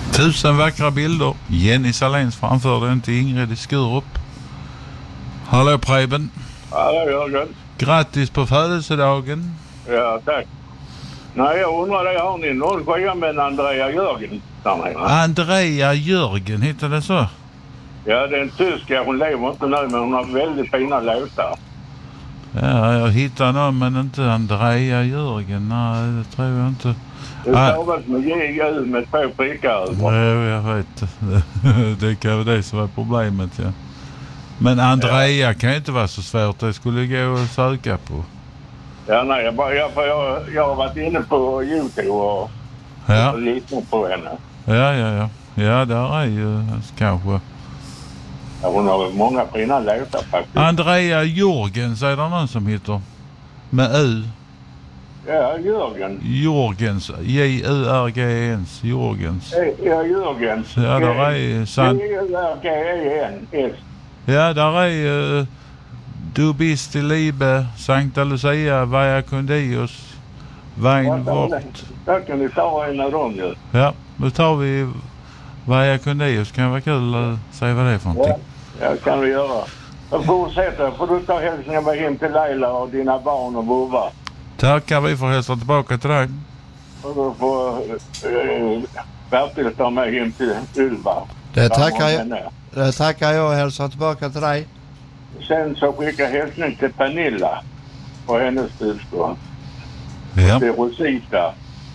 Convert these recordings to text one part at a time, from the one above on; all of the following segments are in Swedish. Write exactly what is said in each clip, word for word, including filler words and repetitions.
Tusen vackra bilder. Jenny Saléns framförde den till Ingrid i Skurup. Hallå Preben. Hallå Jörgen. Grattis på födelsedagen. Ja, tack. Nej, jag undrar det. Har ni någon skiva med Andrea Jörgen? Andrea Jörgen, heter det så? Ja, det är en tyska. Hon lever inte nu, men hon har väldigt fina låtar. Ja, jag hittar någon, men inte Andrea Jörgen. Nej, det tror jag inte. Det stavas med J U med två prickar. Ja, jag vet. Det kan vara det som var problemet, ja. Men Andrea ja. kan ju inte vara så svårt. Det skulle gå att söka på. Ja, nej, jag, bara, jag, jag, jag har varit inne på YouTube och, ja. och lyssnat på henne. Ja, ja, ja. Ja, där är ju kanske... Ja, hon har många fina låtar faktiskt. Andrea Jörgens är det någon som heter. Med U. Ja, Jörgen. Jörgens. J U R G E N S. Jörgens. Ja, Jörgens. Ja, där är... Sant... J U R G E N S. Ja, där är... Uh, Du bist i Liebe, Sankta Lucia, Vaja Kundius, Vain vårt. Där kan ni ta en av dem ju. Ja, då tar vi Vaja Kundius. Kan vara kul att säga vad det är för någonting. Ja, ja kan vi göra. Jag fortsätter, får du ta hälsningar med hem till Leila och dina barn och vovva. Tackar, vi får hälsa tillbaka till dig. Och då får äh, Bertil ta med hem till Ylva. Det tackar jag, det tackar jag och hälsar tillbaka till dig. Sen så skickar hälsning till Pernilla och hennes syskon. Ja. Till Rosita.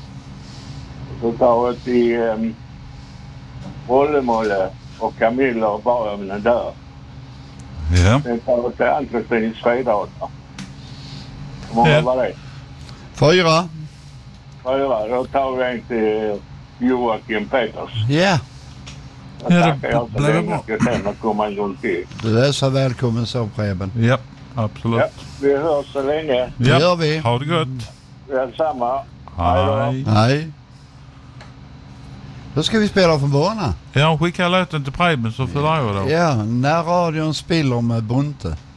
Så tar jag till um, Rollemolle och Camilla och barnen där. Ja. Sen tar jag till Ann-Kristins Svedata. Hur många ja. var det? Fyra. Fyra. Då tar vi en till Joakim Peters. Ja. Jag tackar jag så länge att jag sen att komma en gång till. Du är så välkommen så, Preben. Ja, absolut. Ja, vi hörs så länge. Det ja. gör vi. Ha det gott. Ja, samma. Hej. Hej. Då ska vi spela från början. Ja, skicka låten till Preben så fyller jag då. Ja, när radion spiller med Bunte.